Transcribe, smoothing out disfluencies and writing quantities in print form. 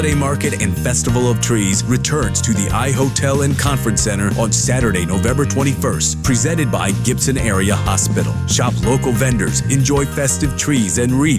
Holiday Market and Festival of Trees returns to the iHotel and Conference Center on Saturday, November 21st, presented by Gibson Area Hospital. Shop local vendors, enjoy festive trees and wreaths